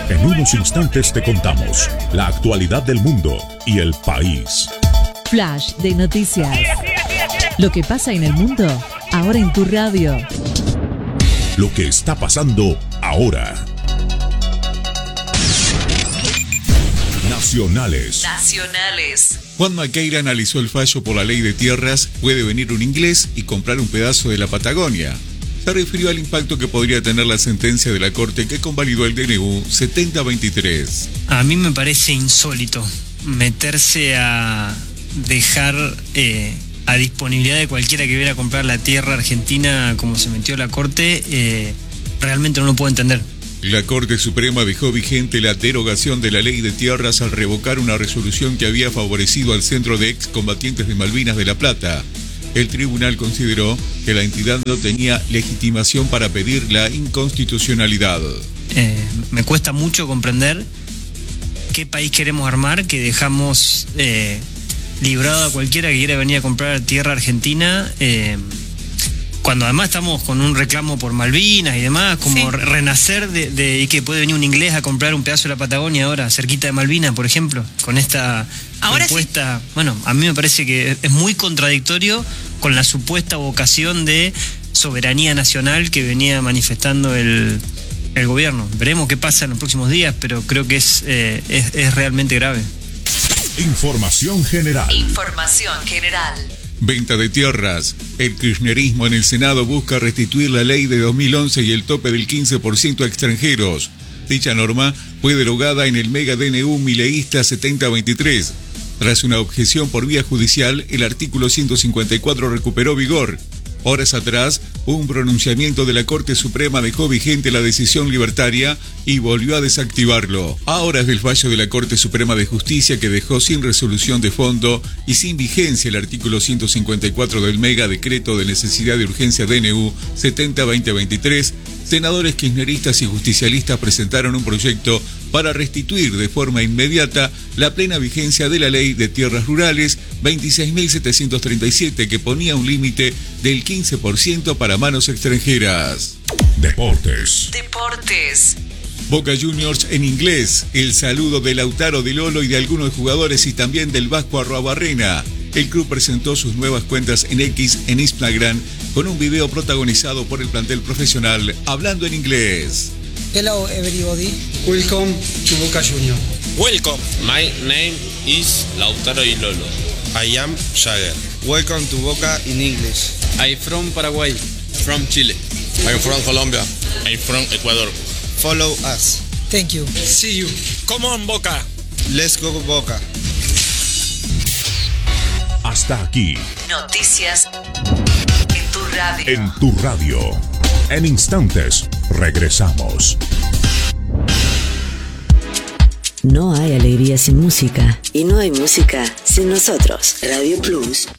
En unos instantes te contamos la actualidad del mundo y el país. Flash de noticias. Lo que pasa en el mundo, ahora en tu radio. Lo que está pasando ahora. Nacionales. Juan Maqueira analizó el fallo por la ley de tierras. Puede venir un inglés y comprar un pedazo de la Patagonia. Se refirió al impacto que podría tener la sentencia de la Corte que convalidó el DNU 7023. A mí me parece insólito meterse a dejar a disponibilidad de cualquiera que viera a comprar la tierra argentina como se metió la Corte. Realmente no lo puedo entender. La Corte Suprema dejó vigente la derogación de la ley de tierras al revocar una resolución que había favorecido al Centro de Excombatientes de Malvinas de La Plata. El tribunal consideró que la entidad no tenía legitimación para pedir la inconstitucionalidad. Me cuesta mucho comprender qué país queremos armar, que dejamos librado a cualquiera que quiera venir a comprar tierra argentina, cuando además estamos con un reclamo por Malvinas y demás, como renacer y que puede venir un inglés a comprar un pedazo de la Patagonia ahora, cerquita de Malvinas, por ejemplo, con esta propuesta. Sí. Bueno, a mí me parece que es muy contradictorio con la supuesta vocación de soberanía nacional que venía manifestando el gobierno. Veremos qué pasa en los próximos días, pero creo que es realmente grave. Información general. Venta de tierras. El kirchnerismo en el Senado busca restituir la ley de 2011 y el tope del 15% a extranjeros. Dicha norma fue derogada en el mega DNU mileísta 7023. Tras una objeción por vía judicial, el artículo 154 recuperó vigor. Horas atrás, un pronunciamiento de la Corte Suprema dejó vigente la decisión libertaria y volvió a desactivarlo. A horas del fallo de la Corte Suprema de Justicia que dejó sin resolución de fondo y sin vigencia el artículo 154 del mega decreto de necesidad de urgencia DNU 70-2023, senadores kirchneristas y justicialistas presentaron un proyecto para restituir de forma inmediata la plena vigencia de la Ley de Tierras Rurales 26.737 que ponía un límite del 15% para manos extranjeras. Deportes. Boca Juniors en inglés. El saludo de Lautaro de Lolo y de algunos jugadores y también del Vasco Arruabarrena. El club presentó sus nuevas cuentas en X en Instagram con un video protagonizado por el plantel profesional hablando en inglés. Hello everybody. Welcome to Boca Juniors. Welcome. My name is Lautaro y Lolo. I am Jagger. Welcome to Boca in English. I'm from Paraguay. From Chile. I'm from Colombia. I'm from Ecuador. Follow us. Thank you. See you. Come on, Boca. Let's go Boca. Hasta aquí. Noticias en tu radio. En tu radio. En instantes, regresamos. No hay alegría sin música. Y no hay música sin nosotros. Radio Plus